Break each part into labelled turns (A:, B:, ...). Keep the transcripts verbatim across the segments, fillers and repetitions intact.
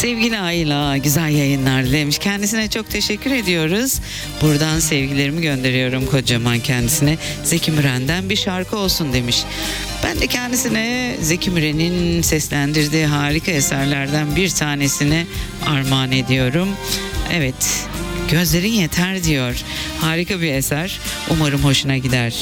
A: Sevgili Ayla, güzel yayınlar dilemiş. Kendisine çok teşekkür ediyoruz. Buradan sevgilerimi gönderiyorum kocaman kendisine. Zeki Müren'den bir şarkı olsun demiş. Ben de kendisine Zeki Müren'in seslendirdiği harika eserlerden bir tanesini armağan ediyorum. Evet, Gözlerin Yeter diyor. Harika bir eser. Umarım hoşuna gider.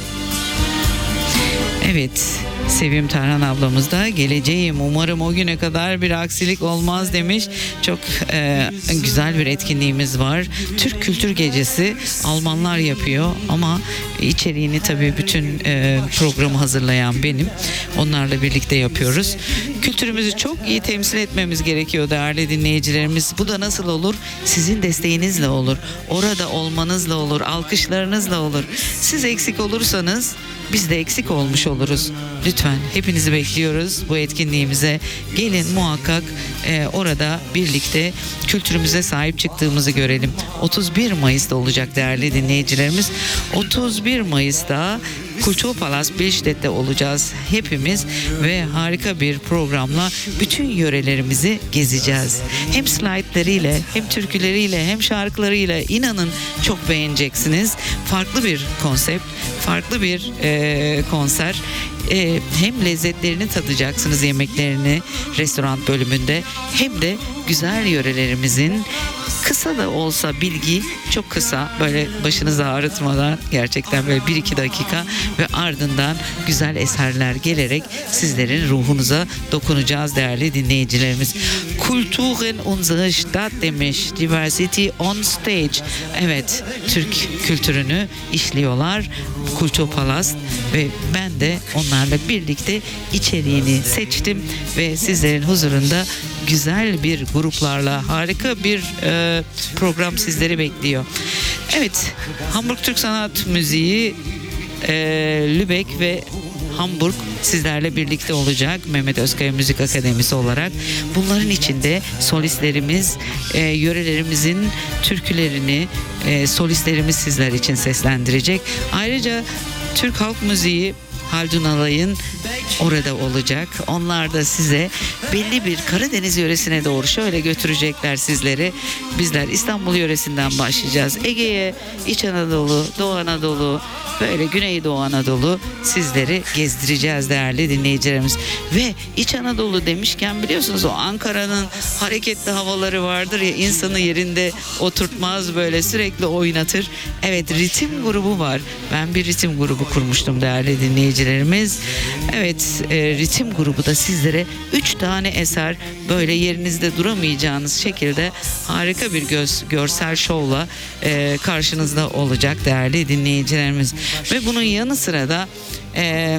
A: Evet, Sevim Tarhan ablamız da geleceğim, umarım o güne kadar bir aksilik olmaz demiş. Çok e, güzel bir etkinliğimiz var. Türk Kültür Gecesi Almanlar yapıyor ama içeriğini tabii bütün e, programı hazırlayan benim. Onlarla birlikte yapıyoruz. Kültürümüzü çok iyi temsil etmemiz gerekiyor değerli dinleyicilerimiz. Bu da nasıl olur? Sizin desteğinizle olur. Orada olmanızla olur. Alkışlarınızla olur. Siz eksik olursanız biz de eksik olmuş oluruz. Lütfen hepinizi bekliyoruz bu etkinliğimize. Gelin muhakkak e, orada birlikte kültürümüze sahip çıktığımızı görelim. otuz bir Mayıs'ta olacak değerli dinleyicilerimiz. otuz bir Mayıs'ta Kulturpalast Billstedt'te olacağız hepimiz ve harika bir programla bütün yörelerimizi gezeceğiz. Hem slaytlarıyla hem türküleriyle hem şarkılarıyla inanın çok beğeneceksiniz. Farklı bir konsept, farklı bir e, konser. E, hem lezzetlerini tadacaksınız, yemeklerini restoran bölümünde, hem de güzel yörelerimizin kısa da olsa bilgi, çok kısa, böyle başınızı ağrıtmadan gerçekten böyle bir iki dakika ve ardından güzel eserler gelerek sizlerin ruhunuza dokunacağız değerli dinleyicilerimiz. Kulturen unsere Stadt demiş. Diversity on Stage. Evet, Türk kültürünü işliyorlar. Kulturpalast ve ben de onlarla birlikte içeriğini seçtim ve sizlerin huzurunda güzel bir gruplarla harika bir e, program sizleri bekliyor. Evet, Hamburg Türk Sanat Müziği, e, Lübeck ve Hamburg sizlerle birlikte olacak Mehmet Özkaya Müzik Akademisi olarak. Bunların içinde solistlerimiz, e, yörelerimizin türkülerini e, solistlerimiz sizler için seslendirecek. Ayrıca Türk Halk Müziği, Haldun Alay'ın orada olacak. Onlar da size belli bir Karadeniz yöresine doğru şöyle götürecekler sizleri. Bizler İstanbul yöresinden başlayacağız. Ege'ye, İç Anadolu, Doğu Anadolu, böyle Güneydoğu Anadolu sizleri gezdireceğiz değerli dinleyicilerimiz. Ve İç Anadolu demişken biliyorsunuz o Ankara'nın hareketli havaları vardır ya, insanı yerinde oturtmaz, böyle sürekli oynatır. Evet, ritim grubu var. Ben bir ritim grubu kurmuştum değerli dinleyicilerimiz. Evet, e, ritim grubu da sizlere üç tane eser böyle yerinizde duramayacağınız şekilde harika bir göz, görsel şovla e, karşınızda olacak değerli dinleyicilerimiz. Ve bunun yanı sıra da e,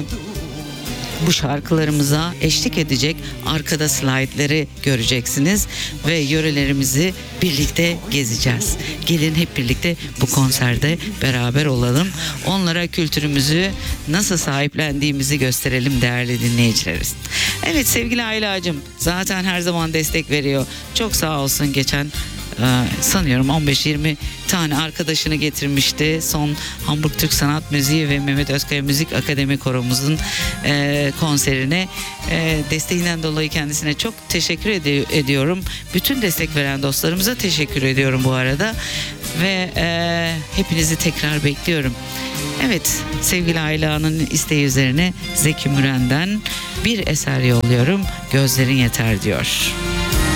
A: bu şarkılarımıza eşlik edecek arkada slaytları göreceksiniz ve yörelerimizi birlikte gezeceğiz. Gelin hep birlikte bu konserde beraber olalım. Onlara kültürümüzü nasıl sahiplendiğimizi gösterelim değerli dinleyicilerimiz. Evet, sevgili Aylacığım zaten her zaman destek veriyor. Çok sağ olsun, geçen Ee, sanıyorum on beş yirmi tane arkadaşını getirmişti. Son Hamburg Türk Sanat Müziği ve Mehmet Özkaya Müzik Akademi Koromuzun e, konserine e, desteğinden dolayı kendisine çok teşekkür ed- ediyorum. Bütün destek veren dostlarımıza teşekkür ediyorum bu arada ve e, hepinizi tekrar bekliyorum. Evet, sevgili Ayla'nın isteği üzerine Zeki Müren'den bir eser yolluyorum. Gözlerin Yeter diyor.